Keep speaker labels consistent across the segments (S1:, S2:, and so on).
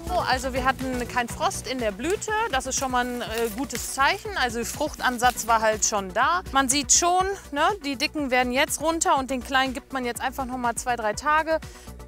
S1: Also wir hatten keinen Frost in der Blüte, das ist schon mal ein gutes Zeichen. Also Fruchtansatz war halt schon da. Man sieht schon, ne, die dicken werden jetzt runter und den kleinen gibt man jetzt einfach noch mal 2, 3 Tage.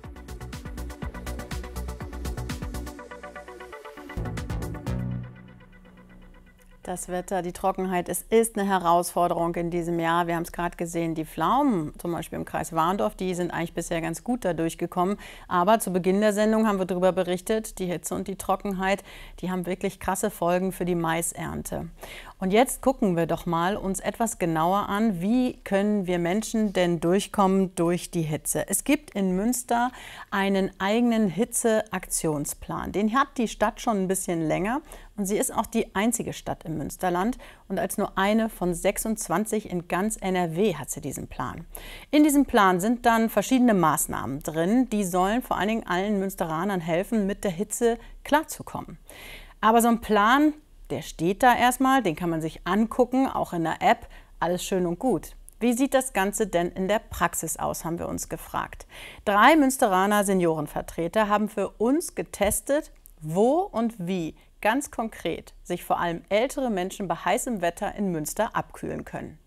S2: Das Wetter, die Trockenheit, es ist eine Herausforderung in diesem Jahr. Wir haben es gerade gesehen, die Pflaumen, zum Beispiel im Kreis Warndorf, die sind eigentlich bisher ganz gut da durchgekommen. Aber zu Beginn der Sendung haben wir darüber berichtet, die Hitze und die Trockenheit, die haben wirklich krasse Folgen für die Maisernte. Und jetzt gucken wir doch mal uns etwas genauer an, wie können wir Menschen denn durchkommen durch die Hitze. Es gibt in Münster einen eigenen Hitzeaktionsplan. Den hat die Stadt schon ein bisschen länger und sie ist auch die einzige Stadt im Münsterland. Und als nur eine von 26 in ganz NRW hat sie diesen Plan. In diesem Plan sind dann verschiedene Maßnahmen drin, die sollen vor allen Dingen allen Münsteranern helfen, mit der Hitze klarzukommen. Aber so ein Plan, der steht da erstmal, den kann man sich angucken, auch in der App, alles schön und gut. Wie sieht das Ganze denn in der Praxis aus, haben wir uns gefragt. 3 Münsteraner Seniorenvertreter haben für uns getestet, wo und wie ganz konkret sich vor allem ältere Menschen bei heißem Wetter in Münster abkühlen können.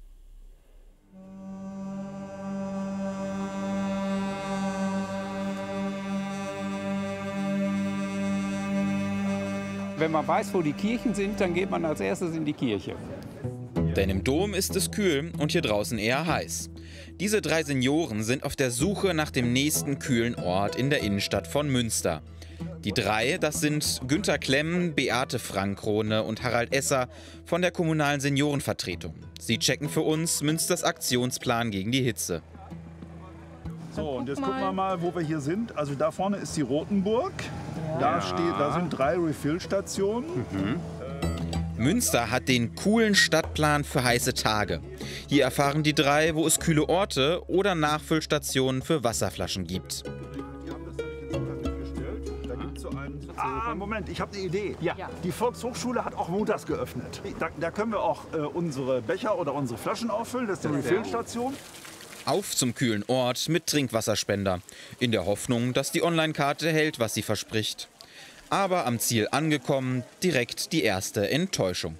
S3: Wenn man weiß, wo die Kirchen sind, dann geht man als erstes in die Kirche.
S4: Denn im Dom ist es kühl und hier draußen eher heiß. Diese 3 Senioren sind auf der Suche nach dem nächsten kühlen Ort in der Innenstadt von Münster. Die 3, das sind Günter Klemm, Beate Frankrone und Harald Esser von der kommunalen Seniorenvertretung. Sie checken für uns Münsters Aktionsplan gegen die Hitze.
S5: So, und jetzt gucken wir mal, wo wir hier sind. Also da vorne ist die Rotenburg. Da sind 3 Refill-Stationen.
S4: Münster hat den coolen Stadtplan für heiße Tage. Hier erfahren die 3, wo es kühle Orte oder Nachfüllstationen für Wasserflaschen gibt.
S5: Moment, ich habe eine Idee.
S3: Ja.
S5: Die Volkshochschule hat auch montags geöffnet. Da können wir auch unsere Becher oder unsere Flaschen auffüllen. Das ist die Refill-Station.
S4: Auf zum kühlen Ort mit Trinkwasserspender. In der Hoffnung, dass die Online-Karte hält, was sie verspricht. Aber am Ziel angekommen, direkt die erste Enttäuschung.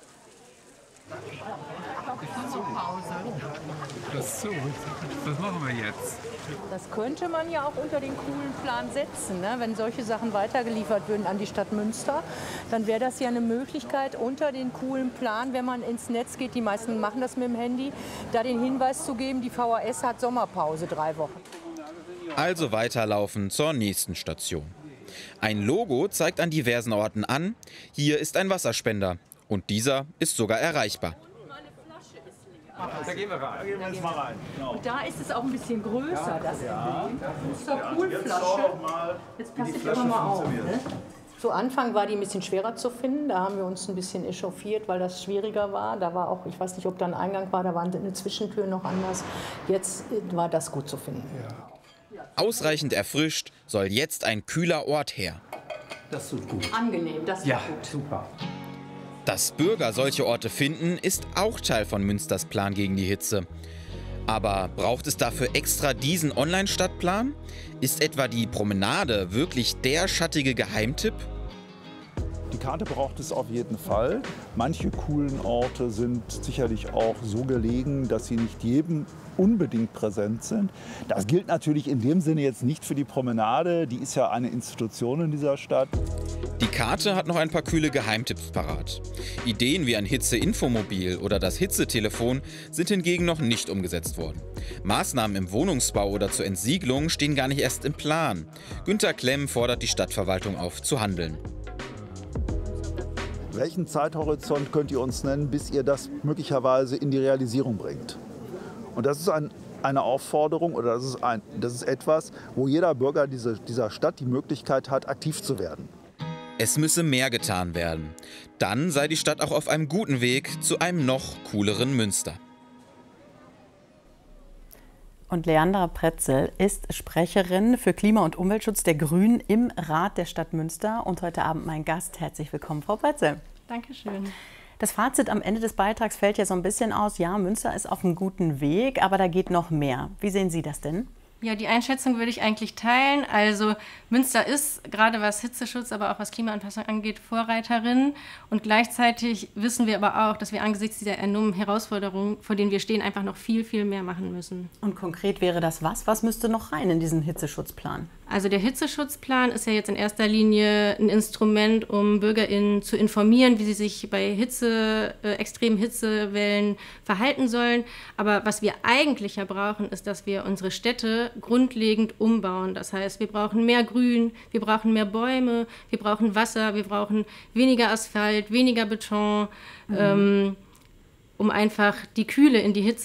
S6: Was machen wir jetzt?
S7: Das könnte man ja auch unter den coolen Plan setzen, ne? Wenn solche Sachen weitergeliefert würden an die Stadt Münster, dann wäre das ja eine Möglichkeit, unter den coolen Plan, wenn man ins Netz geht, die meisten machen das mit dem Handy, da den Hinweis zu geben, die VHS hat Sommerpause 3 Wochen.
S4: Also weiterlaufen zur nächsten Station. Ein Logo zeigt an diversen Orten an, hier ist ein Wasserspender und dieser ist sogar erreichbar.
S3: Da gehen wir rein.
S5: Da gehen wir jetzt mal rein. Genau.
S7: Und da ist es auch ein bisschen größer, das Emblem. Das ist doch cool, Flasche. Jetzt passe ich aber mal auf. Ne? Zu Anfang war die ein bisschen schwerer zu finden. Da haben wir uns ein bisschen echauffiert, weil das schwieriger war. Da war auch, ich weiß nicht, ob da ein Eingang war, da war eine Zwischentür noch anders. Jetzt war das gut zu finden.
S4: Ja. Ausreichend erfrischt soll jetzt ein kühler Ort her.
S3: Das tut gut.
S7: Angenehm, das war gut.
S3: Super.
S4: Dass Bürger solche Orte finden, ist auch Teil von Münsters Plan gegen die Hitze. Aber braucht es dafür extra diesen Online-Stadtplan? Ist etwa die Promenade wirklich der schattige Geheimtipp?
S5: Die Karte braucht es auf jeden Fall. Manche coolen Orte sind sicherlich auch so gelegen, dass sie nicht jedem unbedingt präsent sind. Das gilt natürlich in dem Sinne jetzt nicht für die Promenade. Die ist ja eine Institution in dieser Stadt.
S4: Die Karte hat noch ein paar kühle Geheimtipps parat. Ideen wie ein Hitze-Infomobil oder das Hitzetelefon sind hingegen noch nicht umgesetzt worden. Maßnahmen im Wohnungsbau oder zur Entsiegelung stehen gar nicht erst im Plan. Günter Klemm fordert die Stadtverwaltung auf, zu handeln.
S5: Welchen Zeithorizont könnt ihr uns nennen, bis ihr das möglicherweise in die Realisierung bringt? Und das ist eine Aufforderung oder das ist etwas, wo jeder Bürger dieser Stadt die Möglichkeit hat, aktiv zu werden.
S4: Es müsse mehr getan werden. Dann sei die Stadt auch auf einem guten Weg zu einem noch cooleren Münster.
S2: Und Leandra Pretzel ist Sprecherin für Klima- und Umweltschutz der Grünen im Rat der Stadt Münster und heute Abend mein Gast. Herzlich willkommen, Frau Pretzel.
S8: Dankeschön.
S2: Das Fazit am Ende des Beitrags fällt ja so ein bisschen aus, ja, Münster ist auf einem guten Weg, aber da geht noch mehr. Wie sehen Sie das denn?
S8: Ja, die Einschätzung würde ich eigentlich teilen. Also Münster ist, gerade was Hitzeschutz, aber auch was Klimaanpassung angeht, Vorreiterin. Und gleichzeitig wissen wir aber auch, dass wir angesichts dieser enormen Herausforderungen, vor denen wir stehen, einfach noch viel, viel mehr machen müssen.
S2: Und konkret wäre das was? Was müsste noch rein in diesen Hitzeschutzplan?
S8: Also der Hitzeschutzplan ist ja jetzt in erster Linie ein Instrument, um BürgerInnen zu informieren, wie sie sich bei extremen Hitzewellen verhalten sollen. Aber was wir eigentlich ja brauchen, ist, dass wir unsere Städte grundlegend umbauen. Das heißt, wir brauchen mehr Grün, wir brauchen mehr Bäume, wir brauchen Wasser, wir brauchen weniger Asphalt, weniger Beton, um einfach die Kühle in die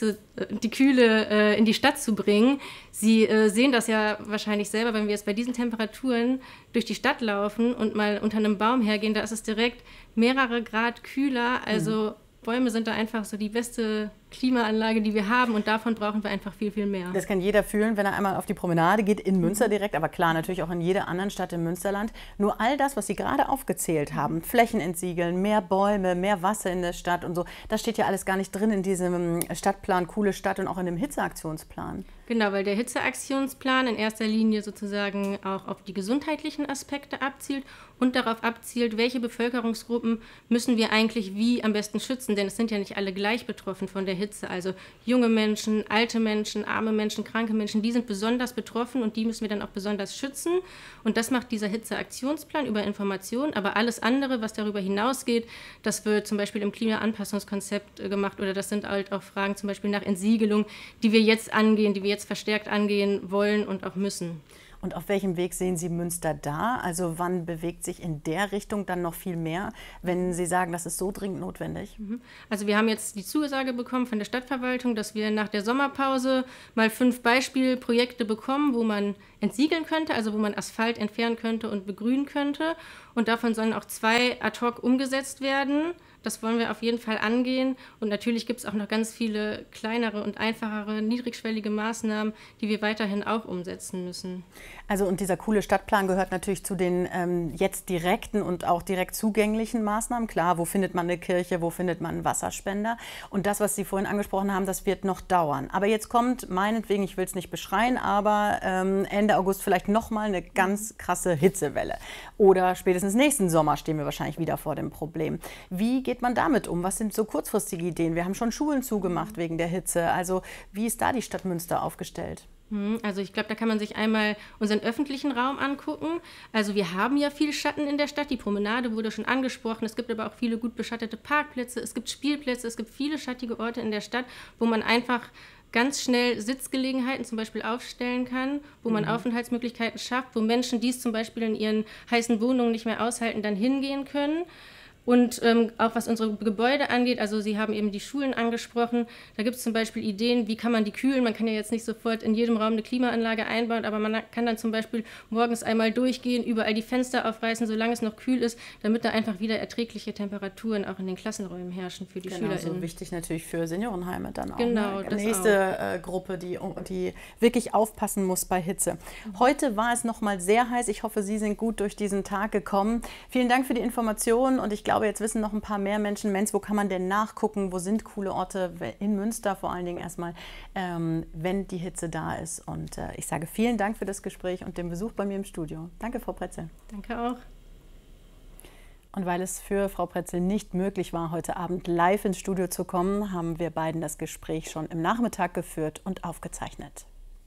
S8: Stadt zu bringen. Sie sehen das ja wahrscheinlich selber, wenn wir jetzt bei diesen Temperaturen durch die Stadt laufen und mal unter einem Baum hergehen, da ist es direkt mehrere Grad kühler. Also Bäume sind da einfach so die beste Klimaanlage, die wir haben, und davon brauchen wir einfach viel, viel mehr.
S2: Das kann jeder fühlen, wenn er einmal auf die Promenade geht, in Münster direkt, aber klar, natürlich auch in jeder anderen Stadt im Münsterland. Nur all das, was Sie gerade aufgezählt haben, Flächen entsiegeln, mehr Bäume, mehr Wasser in der Stadt und so, das steht ja alles gar nicht drin in diesem Stadtplan Coole Stadt und auch in dem Hitzeaktionsplan.
S8: Genau, weil der Hitzeaktionsplan in erster Linie sozusagen auch auf die gesundheitlichen Aspekte abzielt und darauf abzielt, welche Bevölkerungsgruppen müssen wir eigentlich wie am besten schützen, denn es sind ja nicht alle gleich betroffen von der Hitze. Also junge Menschen, alte Menschen, arme Menschen, kranke Menschen, die sind besonders betroffen und die müssen wir dann auch besonders schützen. Und das macht dieser Hitzeaktionsplan über Informationen. Aber alles andere, was darüber hinausgeht, das wird zum Beispiel im Klimaanpassungskonzept gemacht, oder das sind halt auch Fragen zum Beispiel nach Entsiegelung, die wir jetzt angehen, die wir jetzt verstärkt angehen wollen und auch müssen.
S2: Und auf welchem Weg sehen Sie Münster da? Also wann bewegt sich in der Richtung dann noch viel mehr, wenn Sie sagen, das ist so dringend notwendig?
S8: Also wir haben jetzt die Zusage bekommen von der Stadtverwaltung, dass wir nach der Sommerpause mal 5 Beispielprojekte bekommen, wo man entsiegeln könnte, also wo man Asphalt entfernen könnte und begrünen könnte. Und davon sollen auch 2 ad hoc umgesetzt werden. Das wollen wir auf jeden Fall angehen. Und natürlich gibt es auch noch ganz viele kleinere und einfachere, niedrigschwellige Maßnahmen, die wir weiterhin auch umsetzen müssen.
S2: Also und dieser coole Stadtplan gehört natürlich zu den jetzt direkten und auch direkt zugänglichen Maßnahmen. Klar, wo findet man eine Kirche, wo findet man einen Wasserspender? Und das, was Sie vorhin angesprochen haben, das wird noch dauern. Aber jetzt kommt meinetwegen, ich will es nicht beschreien, aber Ende August vielleicht nochmal eine ganz krasse Hitzewelle. Oder spätestens nächsten Sommer stehen wir wahrscheinlich wieder vor dem Problem. Wie geht man damit um? Was sind so kurzfristige Ideen? Wir haben schon Schulen zugemacht wegen der Hitze. Also wie ist da die Stadt Münster aufgestellt?
S8: Also ich glaube, da kann man sich einmal unseren öffentlichen Raum angucken. Also wir haben ja viel Schatten in der Stadt. Die Promenade wurde schon angesprochen. Es gibt aber auch viele gut beschattete Parkplätze. Es gibt Spielplätze. Es gibt viele schattige Orte in der Stadt, wo man einfach ganz schnell Sitzgelegenheiten zum Beispiel aufstellen kann, wo man Aufenthaltsmöglichkeiten schafft, wo Menschen, die es zum Beispiel in ihren heißen Wohnungen nicht mehr aushalten, dann hingehen können. Und auch was unsere Gebäude angeht, also Sie haben eben die Schulen angesprochen, da gibt es zum Beispiel Ideen, wie kann man die kühlen. Man kann ja jetzt nicht sofort in jedem Raum eine Klimaanlage einbauen, aber man kann dann zum Beispiel morgens einmal durchgehen, überall die Fenster aufreißen, solange es noch kühl ist, damit da einfach wieder erträgliche Temperaturen auch in den Klassenräumen herrschen für die SchülerInnen.
S2: So wichtig natürlich für Seniorenheime dann auch.
S8: Genau,
S2: ne? Nächste Gruppe, die wirklich aufpassen muss bei Hitze. Heute war es noch mal sehr heiß. Ich hoffe, Sie sind gut durch diesen Tag gekommen. Vielen Dank für die Informationen, und ich glaube, jetzt wissen noch ein paar mehr Menschen, Mensch, wo kann man denn nachgucken, wo sind coole Orte in Münster vor allen Dingen erstmal, wenn die Hitze da ist. Und ich sage vielen Dank für das Gespräch und den Besuch bei mir im Studio. Danke, Frau Pretzel.
S8: Danke auch.
S2: Und weil es für Frau Pretzel nicht möglich war, heute Abend live ins Studio zu kommen, haben wir beiden das Gespräch schon im Nachmittag geführt und aufgezeichnet.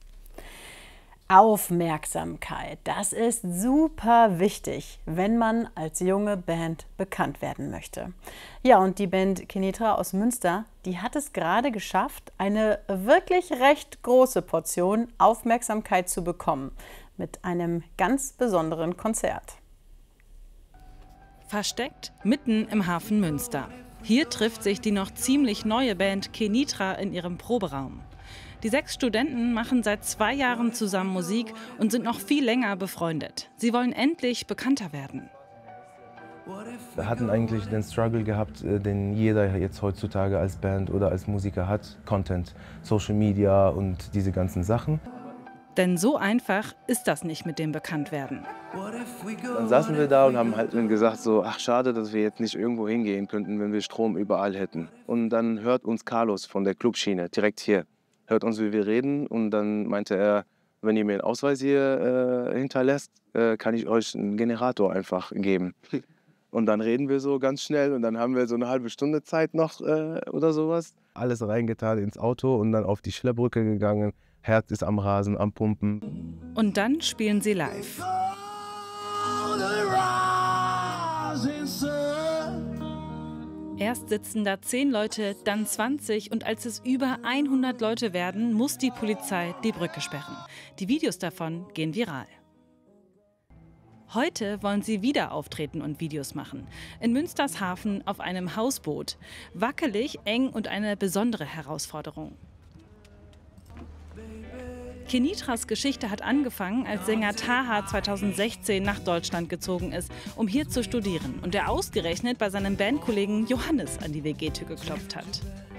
S2: Aufmerksamkeit, das ist super wichtig, wenn man als junge Band bekannt werden möchte. Ja, und die Band Kenitra aus Münster, die hat es gerade geschafft, eine wirklich recht große Portion Aufmerksamkeit zu bekommen mit einem ganz besonderen Konzert.
S9: Versteckt mitten im Hafen Münster. Hier trifft sich die noch ziemlich neue Band Kenitra in ihrem Proberaum. Die 6 Studenten machen seit 2 Jahren zusammen Musik und sind noch viel länger befreundet. Sie wollen endlich bekannter werden.
S10: Wir hatten eigentlich den Struggle gehabt, den jeder jetzt heutzutage als Band oder als Musiker hat. Content, Social Media und diese ganzen Sachen.
S9: Denn so einfach ist das nicht mit dem Bekanntwerden.
S10: Dann saßen wir da und haben halt gesagt so, ach schade, dass wir jetzt nicht irgendwo hingehen könnten, wenn wir Strom überall hätten. Und dann hört uns Carlos von der Clubschiene direkt hier. Hört uns, wie wir reden, und dann meinte er, wenn ihr mir einen Ausweis hier hinterlässt, kann ich euch einen Generator einfach geben. Und dann reden wir so ganz schnell und dann haben wir so eine halbe Stunde Zeit noch oder sowas. Alles reingetan ins Auto und dann auf die Schleppbrücke gegangen. Herz ist am Rasen, am Pumpen.
S9: Und dann spielen sie live. Erst sitzen da 10 Leute, dann 20 und als es über 100 Leute werden, muss die Polizei die Brücke sperren. Die Videos davon gehen viral. Heute wollen sie wieder auftreten und Videos machen. In Münsters Hafen auf einem Hausboot. Wackelig, eng und eine besondere Herausforderung. Kenitras Geschichte hat angefangen, als Sänger Taha 2016 nach Deutschland gezogen ist, um hier zu studieren und er ausgerechnet bei seinem Bandkollegen Johannes an die WG-Tür geklopft hat.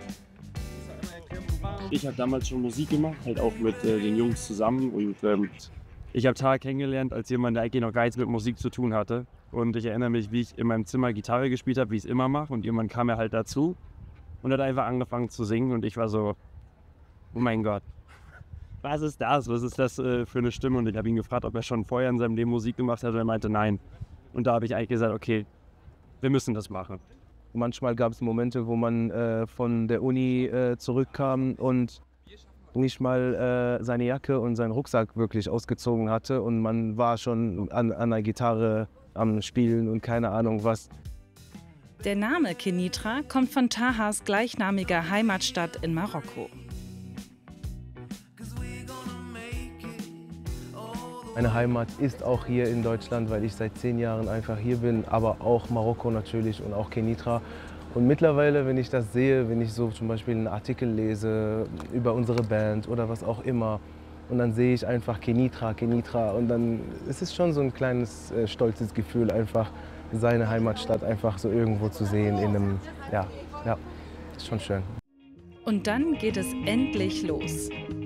S11: Ich habe damals schon Musik gemacht, halt auch mit den Jungs zusammen und ich habe Taha kennengelernt als jemand, der eigentlich noch gar nichts mit Musik zu tun hatte. Und ich erinnere mich, wie ich in meinem Zimmer Gitarre gespielt habe, wie ich es immer mache und irgendwann kam er halt dazu und hat einfach angefangen zu singen und ich war so, oh mein Gott. Was ist das? Was ist das für eine Stimme? Und ich habe ihn gefragt, ob er schon vorher in seinem Leben Musik gemacht hat. Und er meinte, nein. Und da habe ich eigentlich gesagt, okay, wir müssen das machen.
S10: Manchmal gab es Momente, wo man von der Uni zurückkam und nicht mal seine Jacke und seinen Rucksack wirklich ausgezogen hatte. Und man war schon an der Gitarre am Spielen und keine Ahnung was.
S9: Der Name Kenitra kommt von Tahas gleichnamiger Heimatstadt in Marokko.
S10: Meine Heimat ist auch hier in Deutschland, weil ich seit 10 Jahren einfach hier bin, aber auch Marokko natürlich und auch Kenitra. Und mittlerweile, wenn ich das sehe, wenn ich so zum Beispiel einen Artikel lese über unsere Band oder was auch immer, und dann sehe ich einfach Kenitra und dann ist es schon so ein kleines stolzes Gefühl, einfach seine Heimatstadt einfach so irgendwo zu sehen in einem, ja, ist schon schön.
S9: Und dann geht es endlich los.